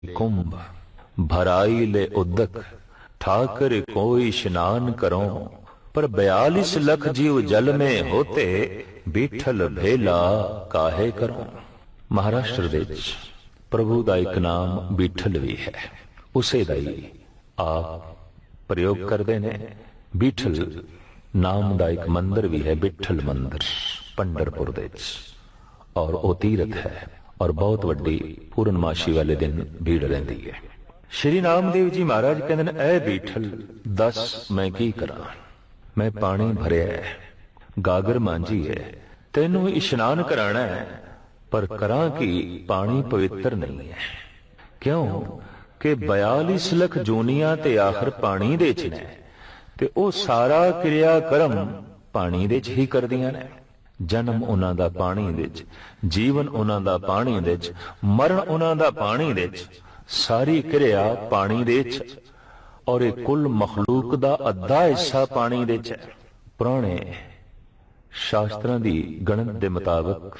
कुंभ भराई ले उदक ठाकर कोई स्नान करो, पर 42 लख जीव जल में होते बीठल भेला काहे करो। महाराष्ट्र ਦੇ ਵਿੱਚ ਪ੍ਰਭੂ ਦਾ ਇੱਕ ਨਾਮ ਬੀਠਲ ਵੀ ਹੈ, ਉਸੇ ਦਾ ਹੀ ਆਪ ਪ੍ਰਯੋਗ ਕਰਦੇ ਨੇ। ਬੀਠਲ ਨਾਮ ਦਾ ਇੱਕ ਮੰਦਰ ਵੀ ਹੈ, ਬਿੱਠਲ ਮੰਦਰ ਪੰਡਰਪੁਰ ਦੇ ਵਿੱਚ, ਔਰ ਉਹ ਤੀਰਥ ਹੈ ਔਰ ਬਹੁਤ ਵੱਡੀ ਪੂਰਨਮਾਸ਼ੀ ਵਾਲੇ ਦਿਨ ਭੀੜ ਰਹਿੰਦੀ ਹੈ। ਸ਼੍ਰੀ ਨਾਮਦੇਵ ਜੀ ਮਹਾਰਾਜ ਕਹਿੰਦੇ ਨੇ, ਐ ਬੀਠਲ ਦੱਸ ਮੈਂ ਕੀ ਕਰਾਂ, ਮੈਂ ਪਾਣੀ ਭਰਿਆ ਹੈ, ਗਾਗਰ ਮਾਂਜੀ ਹੈ, ਤੈਨੂੰ ਇਸ਼ਨਾਨ ਕਰਾਣਾ ਹੈ, ਪਰ ਕਰਾਂ ਕਿ ਪਾਣੀ ਪਵਿੱਤਰ ਨਹੀਂ ਹੈ। ਕਿਉਂ ਕਿ 42 ਲੱਖ ਜੂਨੀਆਂ ਤੇ ਆਖਰ ਪਾਣੀ ਦੇ ਚ ਨੇ, ਤੇ ਉਹ ਸਾਰਾ ਕਿਰਿਆ ਕਰਮ ਪਾਣੀ ਦੇ ਚ ਹੀ ਕਰਦੀਆਂ ਨੇ। ਜਨਮ ਉਹਨਾਂ ਦਾ ਪਾਣੀ ਦੇ ਚ, ਜੀਵਨ ਉਹਨਾਂ ਦਾ ਪਾਣੀ ਦੇ ਚ, ਮਰਨ ਉਹਨਾਂ ਦਾ ਪਾਣੀ ਦੇ ਚ, ਸਾਰੀ ਕਿਰਿਆ ਪਾਣੀ ਦੇ ਚ, ਔਰ ਇਹ ਕੁੱਲ ਮਖਲੂਕ ਦਾ ਅੱਧਾ ਹਿੱਸਾ ਪਾਣੀ ਦੇ ਚ ਹੈ। ਪੁਰਾਣੇ ਸ਼ਾਸਤਰਾਂ ਦੀ ਗਣਤ ਦੇ ਮੁਤਾਬਕ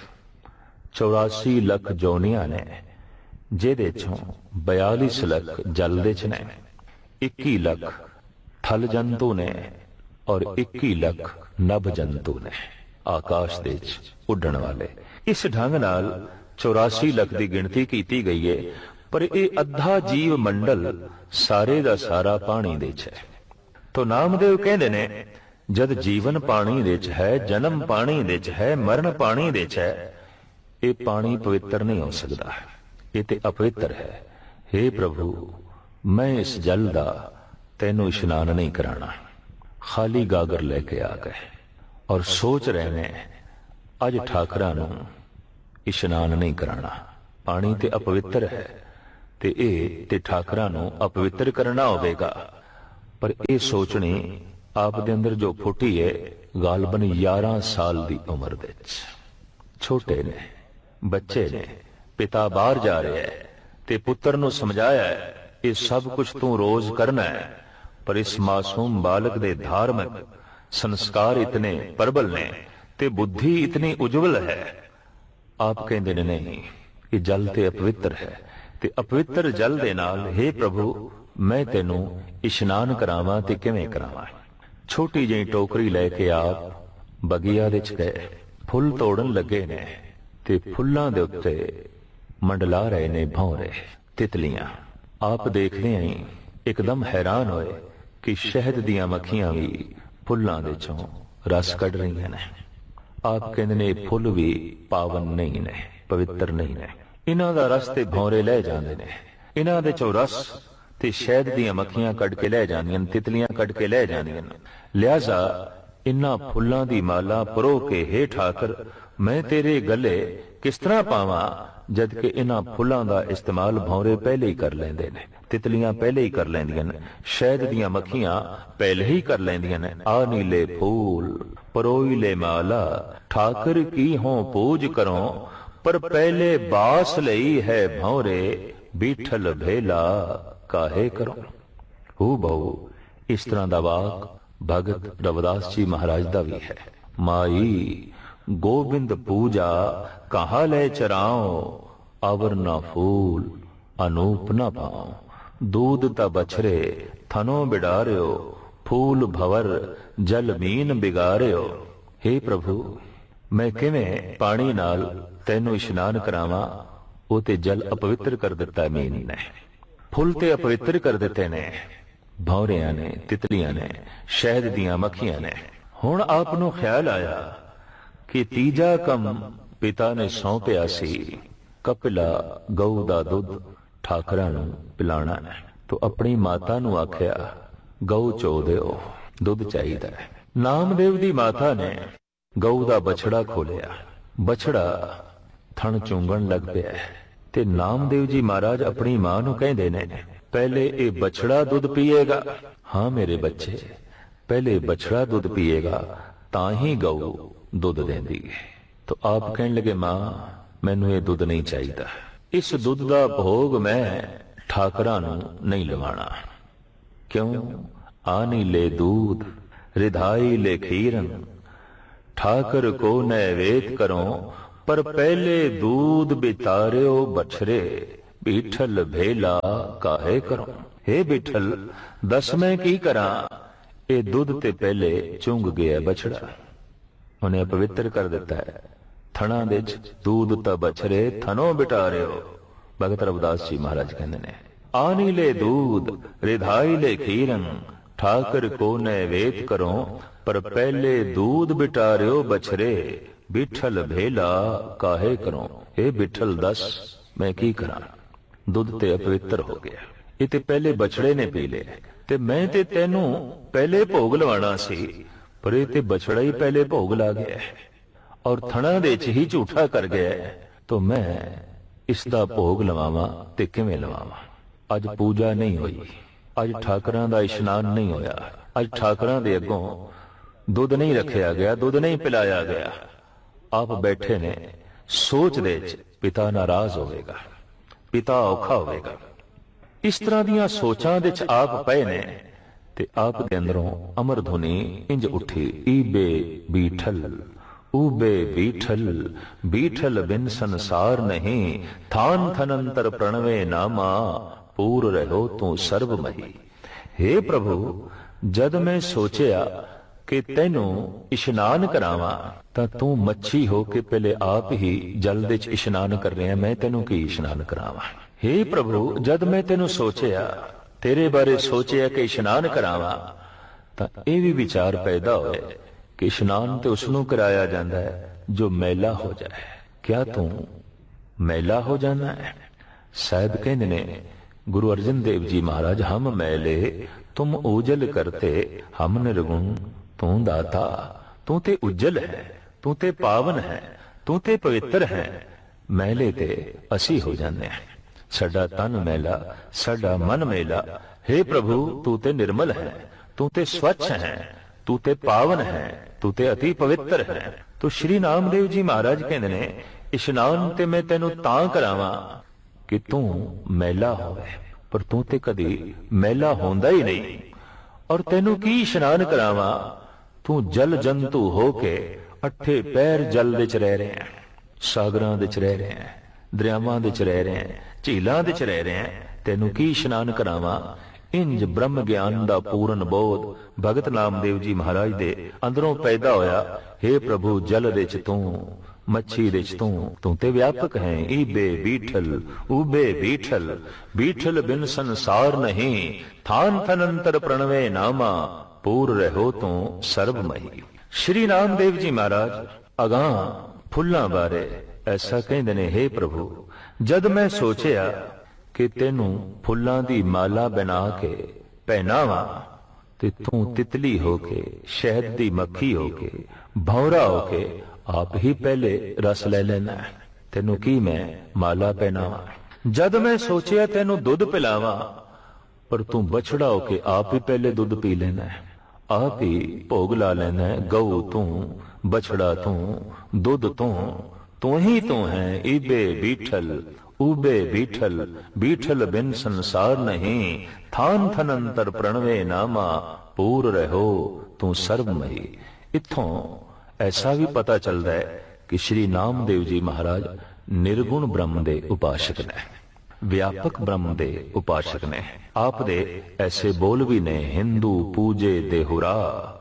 84 ਲੱਖ ਜੋਨੀਆਂ ਨੇ, ਜਿਹਦੇ ਚੋਂ 42 ਲੱਖ ਜਲ ਦੇ ਚ ਨੇ, 21 ਲੱਖ ਥਲ ਜੰਤੂ ਨੇ, ਔਰ 21 ਲੱਖ ਨਭ ਜੰਤੂ ਨੇ, ਆਕਾਸ਼ ਦੇ ਚ ਉੱਡਣ ਵਾਲੇ। ਇਸ ਢੰਗ ਨਾਲ 84 ਲੱਖ ਦੀ ਗਿਣਤੀ ਕੀਤੀ ਗਈ ਹੈ, ਪਰ ਇਹ ਅੱਧਾ ਜੀਵ ਮੰਡਲ ਸਾਰੇ ਦਾ ਸਾਰਾ ਪਾਣੀ ਦੇ ਚ ਹੈ। ਤੋ ਨਾਮਦੇਵ ਕਹਿੰਦੇ ਨੇ, ਜਦ ਜੀਵਨ ਪਾਣੀ ਦੇ ਚ ਹੈ, ਜਨਮ ਪਾਣੀ ਦੇ ਚ ਹੈ, ਮਰਨ ਪਾਣੀ ਦੇ ਚ ਹੈ, ਇਹ ਪਾਣੀ ਪਵਿੱਤਰ ਨਹੀਂ ਹੋ ਸਕਦਾ, ਇਹ ਤੇ ਅਪਵਿੱਤਰ ਹੈ। हे ਪ੍ਰਭੂ, ਮੈਂ ਇਸ ਜਲ ਦਾ ਤੈਨੂੰ ਇਸ਼ਨਾਨ ਨਹੀਂ ਕਰਾਣਾ। ਖਾਲੀ ਗਾਗਰ ਲੈ ਕੇ ਆ ਗਏ ਔਰ ਸੋਚ ਰਹੇ ਨੇ, ਅੱਜ ਠਾਕਰਾਂ ਨੂੰ ਇਸ਼ਨਾਨ ਨਹੀਂ ਕਰਾਣਾ, ਪਾਣੀ ਤੇ ਅਪਵਿੱਤਰ ਹੈ, ਤੇ ਇਹ ਤੇ ਠਾਕਰਾਂ ਨੂੰ ਅਪਵਿੱਤਰ ਕਰਨਾ ਹੋਵੇਗਾ। ਪਰ ਇਹ ਸੋਚਣੀ ਆਪ ਦੇ ਅੰਦਰ ਜੋ ਫੁੱਟੀ ਹੈ, ਗਾਲਬਨ 11 ਸਾਲ ਦੀ ਉਮਰ ਦੇ ਵਿੱਚ। ਛੋਟੇ ਨੇ, ਬੱਚੇ ਨੇ, ਪਿਤਾ ਬਾਹਰ ਜਾ ਰਿਹਾ ਹੈ ਤੇ ਪੁੱਤਰ ਨੂੰ ਸਮਝਾਇਆ ਹੈ, ਇਹ ਸਭ ਕੁਝ ਤੂੰ ਰੋਜ਼ ਕਰਨਾ ਹੈ, ਪਰ ਇਸ ਮਾਸੂਮ ਬਾਲਕ ਦੇ ਧਾਰਮਿਕ ਸੰਸਕਾਰ ਇਤਨੇ ਪ੍ਰਬਲ ਨੇ ਤੇ ਬੁੱਧੀ ਇਤਨੀ ਉਜਵਲ ਹੈ। ਆਪ ਕਹਿੰਦੇ ਨੇ, ਨਹੀਂ, ਇਹ ਜਲ ਤੇ ਅਪਵਿੱਤਰ ਹੈ, ਤੇ ਅਪਵਿੱਤਰ ਜਲ ਦੇ ਨਾਲ हे ਪ੍ਰਭੂ ਮੈਂ ਤੈਨੂੰ ਇਸ਼ਨਾਨ ਕਰਾਵਾਂ ਤੇ ਕਿਵੇਂ ਕਰਾਵਾਂ। ਛੋਟੀ ਜਿਹੀ ਟੋਕਰੀ ਲੈ ਕੇ ਆਪ ਬਗੀਆ ਦੇ ਚ ਗਏ, ਫੁੱਲ ਤੋੜਨ ਲੱਗੇ ਨੇ, ਤੇ ਫੁੱਲਾਂ ਦੇ ਉੱਤੇ ਮੰਡਲਾ ਰਹੇ ਨੇ ਭੌਰੇ, ਤਿਤਲੀਆਂ। ਆਪ ਦੇਖਦੇ ਆਂ ਇੱਕਦਮ ਹੈਰਾਨ ਹੋਏ ਕਿ ਸ਼ਹਿਦ ਦੀਆਂ ਮੱਖੀਆਂ ਵੀ ਫੁੱਲਾਂ ਦੇ ਚੋਂ ਰਸ ਕੱਢ ਰਹੀਆਂ ਨੇ। ਆਪ ਕਹਿੰਦੇ ਨੇ, ਇਹ ਫੁੱਲ ਵੀ ਪਾਵਨ ਨਹੀਂ ਨੇ, ਪਵਿੱਤਰ ਨਹੀਂ ਨੇ, ਇਹਨਾਂ ਦਾ ਰਸ ਤੇ ਭੌਰੇ ਲੈ ਜਾਂਦੇ ਨੇ, ਇਹਨਾਂ ਦੇ ਚੋਂ ਰਸ ਤੇ ਸ਼ਹਿਦ ਦੀਆਂ ਮੱਖੀਆਂ ਕੱਢ ਕੇ ਲੈ ਜਾਂਦੀਆਂ, ਤਿਤਲੀਆਂ ਕੱਢ ਕੇ ਲੈ ਜਾਂਦੀਆਂ। ਲਿਹਾਜ਼ਾ ਇਹਨਾਂ ਫੁੱਲਾਂ ਦੀ ਮਾਲਾ ਪਰੋ ਕੇ, ਹੇ ਠਾਕਰ ਮੈਂ ਤੇਰੇ ਗਲੇ ਕਿਸ ਤਰ੍ਹਾਂ ਪਾਵਾਂ, ਜਦ ਕਿ ਇਹਨਾਂ ਫੁੱਲਾਂ ਦਾ ਇਸਤੇਮਾਲ ਭੌਰੇ ਪਹਿਲੇ ਹੀ ਕਰ ਲੈਂਦੇ ਨੇ, ਤਿਤਲੀਆਂ ਪਹਿਲੇ ਹੀ ਕਰ ਲੈਂਦੀਆਂ ਨੇ, ਸ਼ਹਿਦ ਦੀਆਂ ਮੱਖੀਆਂ ਪਹਿਲੇ ਹੀ ਕਰ ਲੈਂਦੀਆਂ ਨੇ। ਆ ਨੀਲੇ ਫੂਲ ਪਰੋਈ ਲੈ ਮਾਲਾ, ਠਾਕਰ ਕੀ ਹੋਂ ਪੂਜ ਕਰੋ, ਪਰ ਪਹਿਲੇ ਬਾਸ ਲਈ ਹੈ ਭੌਰੇ, ਬੀਠਲ ਭੇਲਾ ਕਾਹੇ ਕਰੋ। ਹੂ ਬਹੁ ਇਸ ਤਰ੍ਹਾਂ ਦਾ ਵਾਕ ਭਗਤ ਰਵਿਦਾਸ ਜੀ ਮਹਾਰਾਜ ਦਾ ਵੀ ਹੈ। ਮਾਈ ਗੋਬਿੰਦ ਪੂਜਾ ਕਹਾਂ ਲੈ ਚਰਾਓ, ਅਵਰ ਨਾ ਫੂਲ ਅਨੂਪ ਨਾ ਪਾਓ, दूध ता बछरे थनो बिडारियो, फूल भवर जल मीन बिगारियो। हे प्रभु मैं किवें पानी नाल तैनू इशनान करावां, वो ते जल अपवित्र कर दिता मीन ने, फुल ते अपवित्र कर दिते ने, भौरियां ने, तितलियां ने, शहद दियां मक्खियां ने। हुण आप नू ख्याल आया कि तीजा कम पिता ने सौंपिया सी, कपिला गऊ दा दुध ਠਾਕਰਾਂ ਨੂੰ ਪਿਲਾਣਾ ਹੈ। ਤੋ ਆਪਣੀ ਮਾਤਾ ਨੂੰ ਆਖਿਆ, ਗਊ ਚੋ ਦਿਓ, ਦੁੱਧ ਚਾਹੀਦਾ ਹੈ। ਨਾਮਦੇਵ ਦੀ ਮਾਤਾ ਨੇ ਗਊ ਦਾ ਬਛੜਾ ਖੋਲਿਆ, ਬਛੜਾ ਥਣ ਚੁੰਗਣ ਲੱਗ ਪਿਆ, ਤੇ ਨਾਮਦੇਵ ਜੀ ਮਹਾਰਾਜ ਆਪਣੀ ਮਾਂ ਨੂੰ ਕਹਿੰਦੇ ਨੇ, ਪਹਿਲੇ ਇਹ ਬਛੜਾ ਦੁੱਧ ਪੀਏਗਾ। ਹਾਂ ਮੇਰੇ ਬੱਚੇ, ਪਹਿਲੇ ਬਛੜਾ ਦੁੱਧ ਪੀਏਗਾ ਤਾਂ ਹੀ ਗਊ ਦੁੱਧ ਦੇਂਦੀ ਹੈ। ਤੋ ਆਪ ਕਹਿਣ ਲੱਗੇ, ਮਾਂ ਮੈਨੂੰ ਇਹ ਦੁੱਧ ਨਹੀਂ ਚਾਹੀਦਾ, ਇਸ ਦੁੱਧ ਦਾ ਭੋਗ ਮੈਂ ਠਾਕਰਾਂ ਨੂੰ ਨਹੀਂ ਲਵਾਣਾ। ਕਿਉਂ? ਆਨੀ ਲੈ ਦੂਧ ਰਿਧਾਈ ਲੈ ਖੀਰਨ, ਠਾਕਰ ਕੋ ਨੈਵੇਦ ਕਰੋ, ਪਰ ਪਹਿਲੇ दूध बितारियो बछरे, बीठल भेला काहे करो। हे बिठल दस मैं की करा, ये दुध ते पहले चुंग गया बछड़ा, उन्हें अपवित्र कर दिता है। थणा दे दूध ता बछरे थनों बिटा रहे हो। भगत रविदास जी महाराज कहते ने, आनी ले दूध रिधाई ले खीरन, ठाकर को नैवेद करो, पर पहले दूध बिटा रहे हो बछरे, बिठल भेला काहे करो। हे बिठल दस मैं की करा, दुध ते अपवित्र हो गया, ये ते पहले बछड़े ने पी ले, ते मैं ते तेनू पहले भोग लवाना सी, पर ये ते बछड़ा ही पहले भोग ला गया और थणा दे च ही झूठा कर गया, तो मैं इसदा भोग लवावां ते किवें लवावां। अज पूजा नहीं हुई, अज ठाकरां दा इशनान नहीं होया, अज ठाकरां दे अगों दुध नहीं रखिया गया, दुध नहीं पिलाया गया। आप बैठे ने सोच दे च पिता नाराज होवेगा, पिता औखा होवेगा। इस तरह दियां सोचां दे च आप पए ने ते आप दे अंदरों अमर धुनी इंज उठी, ईबे बीठल ऊबे बीठल, बीठल बिन संसार नहीं, थान थनंतर प्रणवे नामा, पूर रहो तू सर्वमही। हे प्रभु जद मैं सोचिया कि तेनू इशनान करावा, तां तू मच्छी हो के पहले आप ही जल दे च इशनान कर रहे हैं, मैं तेनू की इशनान करावा। हे प्रभु जद मैं तेनू सोचिया, तेरे बारे सोचिया कि इशनान करावा, तां ये भी विचार पैदा होए कि इशनान तो उसनू कराया जाता है जो मैला हो जाए। क्या तू मैला हो जाना है? साहब कहते ने गुरु अर्जन देव जी महाराज, हम मैले तुम उजल करते, हम निर्गुण तू दाता। तू ते उज्जल है, तू ते पावन है, तू ते पवित्र है, मैले ते असी हो जाने हैं। साडा तन मैला, साडा मन मैला। हे प्रभु तू ते निर्मल है, तू ते स्वच्छ है, तू ते पावन है, तू ते अति पवित्र है। तो श्री नामदेव जी महाराज कहते ने, इशनान ते मैं तेनू तां करावां कि तू मैला होवे, पर तू ते कदी मैला होंदा ही नहीं। और तेनू की इशनान करावां, तू जल जंतु होके अठे पैर जल दे च रह रहे हैं, सागरां दे च रह रहे हैं, दरियावां दे च रह रहे हैं, झीलां दे च रह रहे हैं, तेनू की इशनान करावां। इंज ब्रह्म ज्ञान दा पूर्ण बोध भगत नामदेव जी महाराज दे अंदरों पैदा होया। हे प्रभु जल दे च तू, मच्छी दे च तू ते व्यापक है। ईबे बीठल ऊबे बीठल, बीठल बिन संसार नहीं, थान थनंतर प्रणवे नामा, पूर रहो तू सर्वमही। श्री नामदेव जी महाराज अगां फुल्लां बारे ऐसा कहंदे ने, हे प्रभु जद मैं सोचिया कि तेनू फुल्लां दी माला बना के पहनावा, ते तू तितली होके, शहद दी मक्खी होके, भौरा होके आप ही पहले रस ले लेना है, तेनू की मैं माला पहनावा। जद मैं सोचिया तेनू दुध पिलावा, पर तू बछड़ा होके आप ही पहले दुध पी लेना है, आप ही भोग ला लेना है। गऊ तू, बछड़ा तू, दुध तू ही तू है। ईबे बीठल ऊबे बीठल, बीठल बिन संसार नहीं, थान थनंतर प्रणवे नामा, पूर रहो तू सर्वमही। इत्थों ऐसा भी पता चलता है कि श्री नामदेव जी महाराज निर्गुण ब्रह्म दे उपासक ने, व्यापक ब्रह्म दे उपासक ने। आप दे ऐसे बोल भी ने, हिंदू पूजे देहुरा,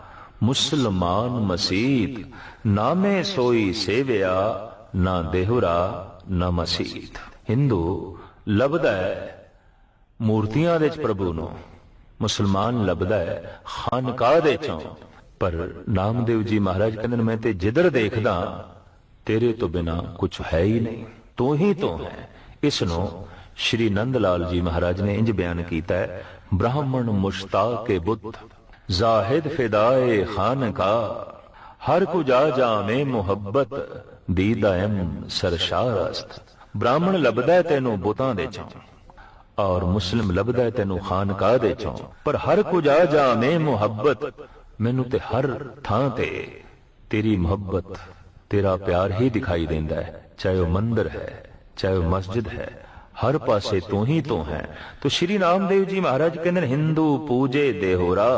मुसलमान मसीत, नामे सोई सेविया, ना देहुरा ना मसीत। हिंदू लभदा है मूर्तियां दे प्रभु नो, मुसलमान लभदा है खानकाह दे चों, पर नामदेव जी महाराज कहंदे मैं ते जिधर देखदा तेरे तो बिना कुछ है ही नहीं, तू ही तो है। इसनो श्री नंदलाल जी महाराज ने इंज बयान कीता है, ब्राह्मण मुश्ताक बुद्ध, जाहिद फिदाए खानकाह, हर कुजा जामे मुहब्बत, दीदायम सरशारस्त। ब्राह्मण लभदा है तेनू बुतां दे चों, और मुस्लिम लभदा है तेनू खानकाह दे चों, पर हर कुछ आ जा में मुहब्बत, मैनू ते हर थां ते तेरी मोहब्बत, तेरा प्यार ही दिखाई देंदा है। चाहे वह मंदिर है, चाहे वह मस्जिद है, हर पासे तू ही तो है। तो श्री नामदेव जी महाराज कहते हिंदू पूजे देहोरा,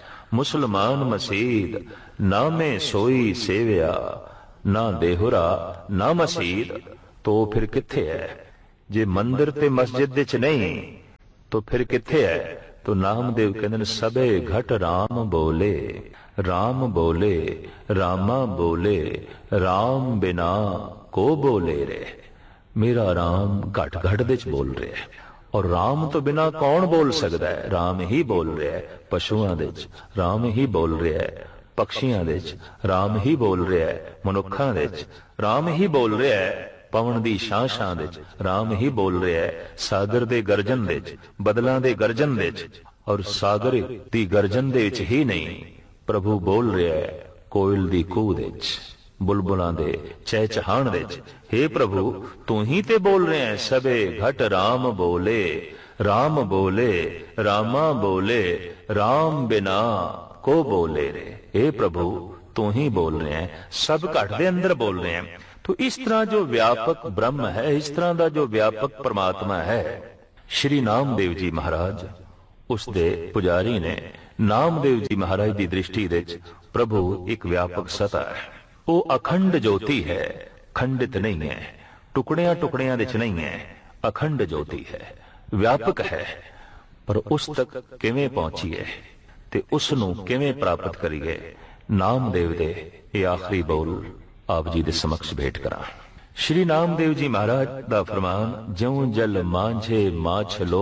मुसलमान मसीद, नामे सोई सेविया, ना देहुरा ना मसीद। तो फिर किथे है? जे मंदिर ते मस्जिद विच नहीं तो फिर किथे है? तो नामदेव कहते सबे घट राम बोले, राम बोले, रामा बोले, राम बिना को बोले रे। मेरा राम घट घट विच बोल रहा है, और राम तो बिना कौन बोल सकता है? राम ही बोल रहा है। पशुआं दे विच राम ही बोल रहा है, पक्षियां दे विच राम ही बोल रहा है, मनुखां दे विच राम ही बोल रहा है, पवन दी छां छां दे विच राम ही बोल रहा है, सागर दे गर्जन दे विच, बदलां दे गर्जन दे विच, और सागर दी गर्जन दे विच ही नहीं प्रभु बोल रहा है, कोयल दी कूह दे विच, बुलबुलां दे चहचहाण दे विच। हे प्रभु तू ही ते बोल रहे हैं, सबे घट राम बोले, राम बोले, रामा बोले, राम बिना को बोले रे। हे प्रभु तू ही बोल रहे हैं, सब घट दे अंदर बोल रहे हैं। तो इस तरह जो व्यापक ब्रह्म है, इस तरह का जो व्यापक परमात्मा है, श्री नामदेव जी महाराज उसदे पुजारी ने नामदेव जी महाराज की दृष्टि दे प्रभु एक व्यापक सत्ता है। वो अखंड ज्योति है, खंडित नहीं है, टुकड़ियां टुकड़ियां विच नहीं है, अखंड ज्योति है, व्यापक है। पर उस तक किवें पहुंचीए ते उस नूं किवें प्राप्त करिए? नामदेव दे ये आखिरी बोल आप जी दे समक्ष भेंट करा। श्री नामदेव जी महाराज दा फरमान, ज्यों जल मांझे माछलो,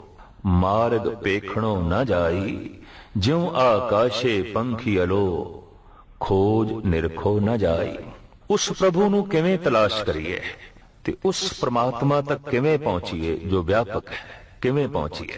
मार्ग पेखणो न जाई, ज्यों आकाशे पंखी अलो, खोज निरखो न जाई। उस प्रभु नूं किवें तलाश करिए ते उस परमात्मा तक किवें पहुंचीए जो व्यापक है? किवें पहुंचीए?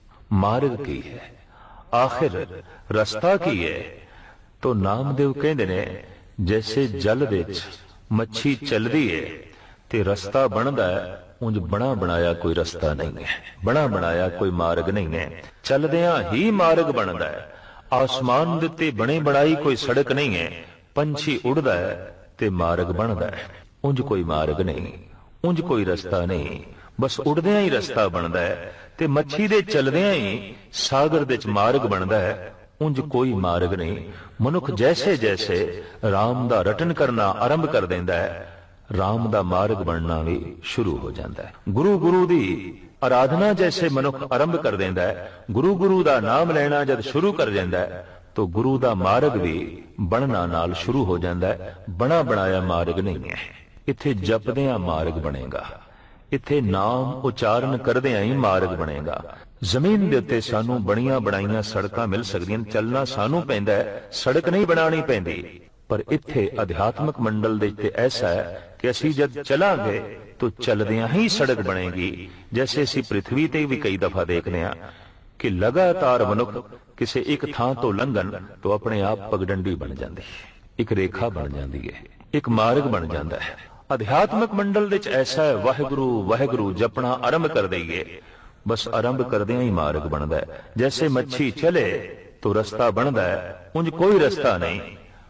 मार्ग की है, आखिर रस्ता की है? तो नामदेव कहंदे ने जैसे जल विच मच्छी चलदी है ते रस्ता बनदा है, उंज बना बनाया कोई रस्ता नहीं है, बना बनाया कोई मार्ग नहीं है, चलदियां ही मार्ग बनदा है। आसमान दे उत्ते बने बनाई कोई सड़क नहीं है, पंछी उड़दा है ते मार्ग बनदा है, उंज कोई मार्ग नहीं, उंज कोई रस्ता नहीं, बस उड़दियां ही रस्ता बनदा है। ते मच्छी दे चलदियां ही सागर दे च मार्ग बनदा है, उंज कोई मार्ग नहीं। मनुख जैसे जैसे राम दा रटन करना आरंभ कर देंदा है, राम दा मार्ग बनना भी शुरू हो जाता है। गुरु गुरु दी आराधना जैसे मनुख आरंभ कर देंदा है, गुरु गुरु दा नाम लेना जब शुरू कर देंदा है, तो गुरु दा मार्ग भी बनना नाल शुरू हो जाता है। बना बनाया मार्ग नहीं है, इत्थे जपदियां मार्ग बनेगा, इत्थे नाम उचारण करदियां ही मार्ग बनेगा। जमीन दे उत्ते सानू बणियां बनाईयां सड़कां मिल सकदियां, चलना सानू पैंदा है, सड़क नहीं बनानी पैंदी। पर इत्थे अध्यात्मक मंडल दे उत्ते ऐसा है कि असीं जद चलांगे तो चलदियां ही सड़क बनेगी। जैसे असीं पृथ्वी ते भी कई दफा देखने हैं कि लगातार मनुख किसी एक थां तो लंघन तो अपने आप पगडंडी बन जाती है, एक रेखा बन जाती है, एक मार्ग बन जाता है। अध्यात्मक मंडल विच ऐसा है, वाहिगुरु वाहिगुरु जपना आरंभ कर दईए, बस आरंभ करदियां ही मार्ग बनता है। जैसे मच्छी चले तो रस्ता बनता है, उंज कोई रस्ता नहीं।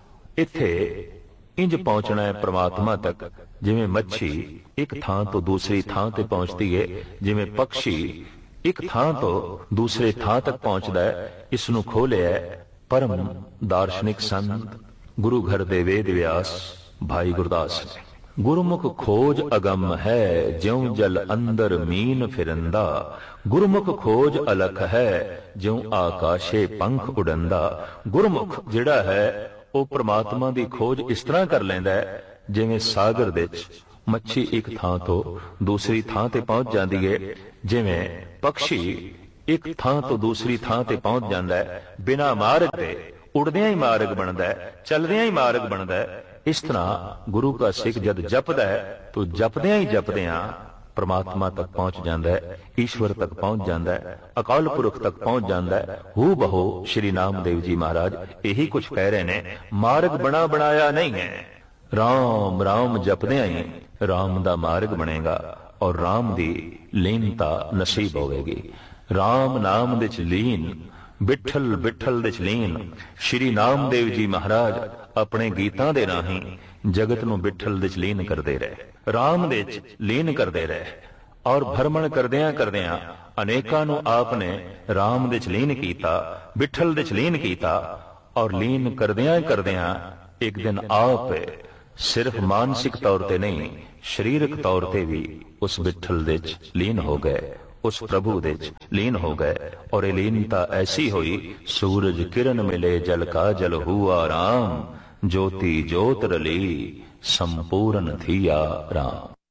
इत्थे इंज पहुंचना है परमात्मा तक जिवें मच्छी एक थां तो दूसरी थां ते पहुंचती है, जिवें पक्षी एक थां तो दूसरे थां तक पहुंचता है। इसनूं खोलिया परम दार्शनिक संत गुरु घर दे वेद व्यास भाई गुरदास ने। गुरुमुख खोज अगम है, ज्यों जल अंदर मीन फिरंदा, गुरुमुख खोज अलख है, ज्यों आकाशे पंख उड़ंदा। गुरुमुख जिहड़ा है वो परमात्मा दी खोज इस तरह कर लैंदा है जिवें सागर दे विच मच्छी एक थां तो दूसरी थां ते पहुंच जाती है, जिवें पक्षी एक थां तो दूसरी थां ते पहुंच जाता है। बिना मार्ग ते उड़दियां ही मार्ग बनता है, चलदियां ही मार्ग बनता है। इस तरह गुरु का सिख जद जपदा है तो जपदियां ही जपदियां परमात्मा तक पहुंच जाता है, ईश्वर तक पहुंच जाता है, अकाल पुरख तक पहुंच जाता है। हू बहो श्री नामदेव जी महाराज यही कुछ कह रहे ने, मार्ग बना बनाया नहीं है। राम राम जपदियां ही राम दा मार्ग बनेगा और राम दी लीनता नसीब होवेगी। राम नाम दे च लीन, बिठल बिठल दे च लीन। श्री नामदेव जी महाराज अपने गीतां दे राहीं जगत नूं बिठल दे च लीन करदे रहे, राम दे च लीन करदे रहे और भ्रमण करदियां करदियां अनेकां नूं आपने राम दे च लीन कीता, बिठल दे च लीन कीता। और लीन करदियां करदियां एक दिन आप सिर्फ मानसिक तौर ते नहीं ਸਰੀਰਕ ਤੌਰ ਤੇ ਵੀ ਉਸ ਵਿਠਲ ਦੇ ਚ ਲੀਨ ਹੋ ਗਏ, ਉਸ ਪ੍ਰਭੂ ਦੇ ਚ ਲੀਨ ਹੋ ਗਏ। ਔਰ ਇਹ ਲੀਨਤਾ ਐਸੀ ਹੋਈ, ਸੂਰਜ ਕਿਰਨ ਮਿਲੇ ਜਲ ਕਾ ਜਲ ਹੁਆ ਰਾਮ, ज्योति ज्योत रली संपूर्ण थिया राम।